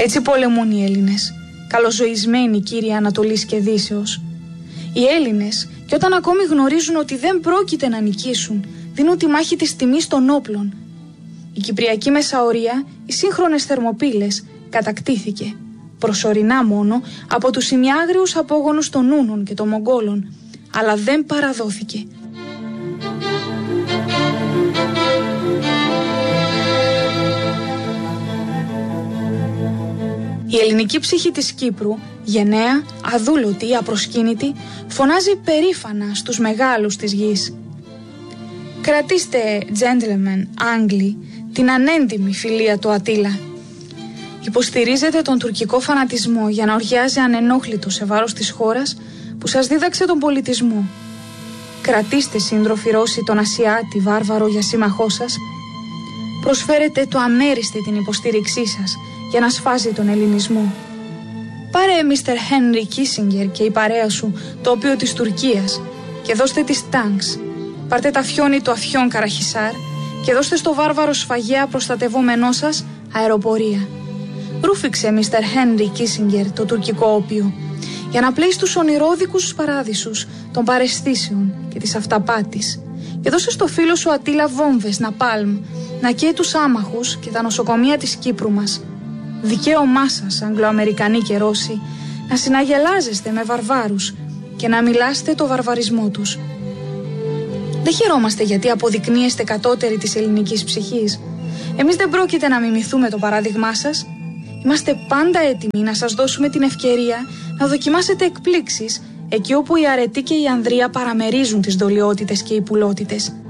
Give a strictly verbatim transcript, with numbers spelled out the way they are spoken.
Έτσι πολεμούν οι Έλληνες, καλοζωισμένοι κύριοι Ανατολής και Δύσεως. Οι Έλληνες, και όταν ακόμη γνωρίζουν ότι δεν πρόκειται να νικήσουν, δίνουν τη μάχη της τιμής των όπλων. Η Κυπριακή Μεσαωρία, οι σύγχρονες Θερμοπύλες, κατακτήθηκε, προσωρινά μόνο, από τους ημιάγριους απόγονους των Ούνων και των Μογγόλων, αλλά δεν παραδόθηκε. Η ελληνική ψυχή της Κύπρου, γενναία, αδούλωτη, απροσκύνητη, φωνάζει περήφανα στους μεγάλους της γης. Κρατήστε, gentlemen, Άγγλοι, την ανέντιμη φιλία του Ατήλα. Υποστηρίζετε τον τουρκικό φανατισμό για να οργιάζει ανενόχλητο σε βάρος της χώρας που σας δίδαξε τον πολιτισμό. Κρατήστε, σύντροφοι Ρώσοι, τον Ασιάτη βάρβαρο για σύμμαχό σας. Προσφέρετε το αμέριστη την υποστήριξή σας για να σφάζει τον ελληνισμό. Πάρε, μίστερ Χένρι Κίσιγκερ και η παρέα σου, το όπιο της Τουρκίας, και δώστε τις τάγκς. Πάρτε τα φιόνι του Αφιόν Καραχισάρ και δώστε στο βάρβαρο σφαγέα προστατευόμενό σας αεροπορία. Ρούφηξε, μίστερ Χένρι Κίσιγκερ, το τουρκικό όπιο, για να πλέει στους ονειρόδικους παράδεισους των παραισθήσεων και της αυταπάτης, και δώσε στο φίλο σου Ατήλα βόμβες, ναπάλμ, να καίει τους άμαχους και τα νοσοκομεία της Κύπρου μας. Δικαίωμά σας, Αγγλοαμερικανοί και Ρώσοι, να συναγελάζεστε με βαρβάρους και να μιλάστε το βαρβαρισμό τους. Δεν χαιρόμαστε γιατί αποδεικνύεστε κατώτεροι της ελληνικής ψυχής. Εμείς δεν πρόκειται να μιμηθούμε το παράδειγμά σας. Είμαστε πάντα έτοιμοι να σας δώσουμε την ευκαιρία να δοκιμάσετε εκπλήξεις εκεί όπου η αρετή και η ανδρεία παραμερίζουν τις δολιότητες και οι πουλότητες.